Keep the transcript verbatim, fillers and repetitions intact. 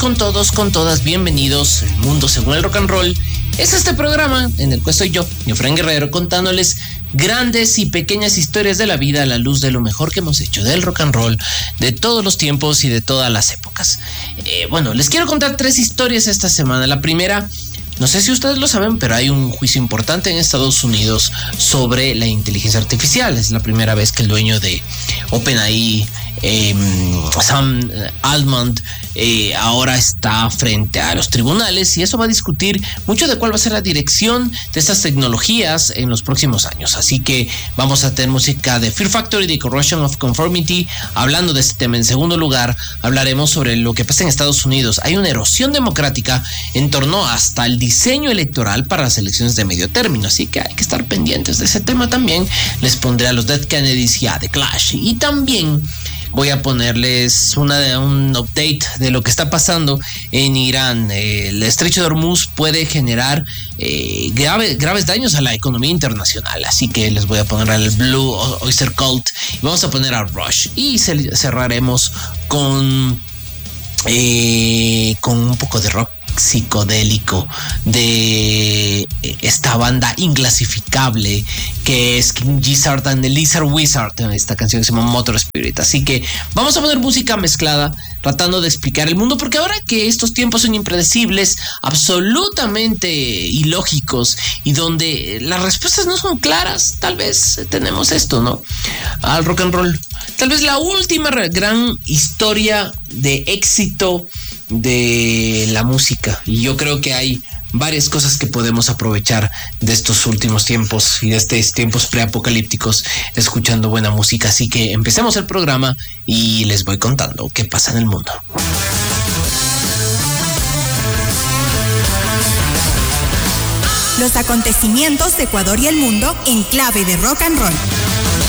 con todos, con todas, bienvenidos. El mundo según el rock and roll es este programa en el que estoy yo, Efraín Guerrero, contándoles grandes y pequeñas historias de la vida a la luz de lo mejor que hemos hecho del rock and roll, de todos los tiempos y de todas las épocas. Eh, bueno, les quiero contar tres historias esta semana. La primera, no sé si ustedes lo saben, pero hay un juicio importante en Estados Unidos sobre la inteligencia artificial. Es la primera vez que el dueño de OpenAI, eh, Sam Altman, eh, ahora está frente a los tribunales, y eso va a discutir mucho de cuál va a ser la dirección de estas tecnologías en los próximos años. Así que vamos a tener música de Fear Factory, de Corrosion of Conformity. Hablando de este tema, en segundo lugar, hablaremos sobre lo que pasa en Estados Unidos. Hay una erosión democrática en torno hasta el diseño electoral para las elecciones de medio término, así que hay que estar pendientes de ese tema también. Les pondré a los Dead Kennedys y a The Clash, y también voy a ponerles una, un update de lo que está pasando en Irán. El estrecho de Hormuz puede generar eh, grave, graves daños a la economía internacional, así que les voy a poner al Blue Oyster Cult y vamos a poner a Rush, y cerraremos con, eh, con un poco de rock psicodélico de esta banda inclasificable que es King Gizzard and the Lizard Wizard, esta canción que se llama Motor Spirit. Así que vamos a poner música mezclada tratando de explicar el mundo, porque ahora que estos tiempos son impredecibles, absolutamente ilógicos, y donde las respuestas no son claras, tal vez tenemos esto, ¿no? Al rock and roll, tal vez la última gran historia de éxito de la música, y yo creo que hay varias cosas que podemos aprovechar de estos últimos tiempos y de estos tiempos preapocalípticos escuchando buena música. Así que empecemos el programa y les voy contando qué pasa en el mundo. Los acontecimientos de Ecuador y el mundo en clave de rock and roll.